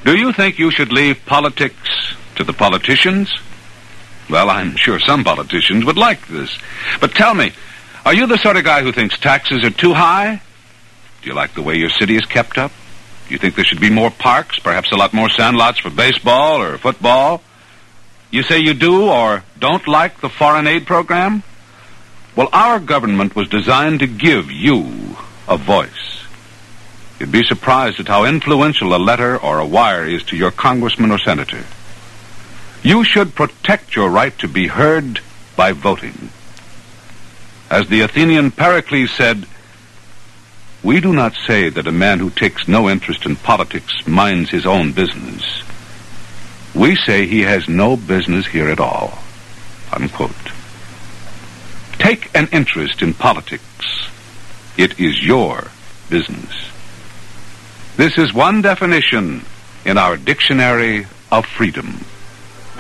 Do you think you should leave politics to the politicians? Well, I'm sure some politicians would like this. But tell me, are you the sort of guy who thinks taxes are too high? Do you like the way your city is kept up? Do you think there should be more parks, perhaps a lot more sandlots for baseball or football? You say you do or don't like the foreign aid program? Well, our government was designed to give you a voice. You'd be surprised at how influential a letter or a wire is to your congressman or senator. You should protect your right to be heard by voting. As the Athenian Pericles said, we do not say that a man who takes no interest in politics minds his own business. We say he has no business here at all. Unquote. Take an interest in politics. It is your business. This is one definition in our dictionary of freedom.